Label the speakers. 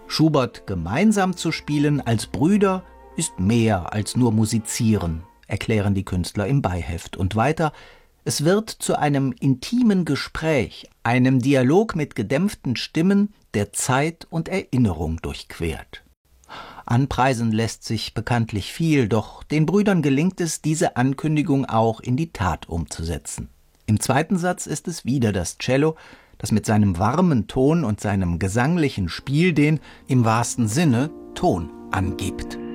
Speaker 1: Schubert gemeinsam zu spielen als Brüder ist mehr als nur Musizieren, erklären die Künstler im Beiheft. Und weiter: Es wird zu einem intimen Gespräch, einem Dialog mit gedämpften Stimmen, der Zeit und Erinnerung durchquert. Anpreisen lässt sich bekanntlich viel, doch den Brüdern gelingt es, diese Ankündigung auch in die Tat umzusetzen. Im zweiten Satz ist es wieder das Cello, das mit seinem warmen Ton und seinem gesanglichen Spiel den, im wahrsten Sinne, Ton angibt.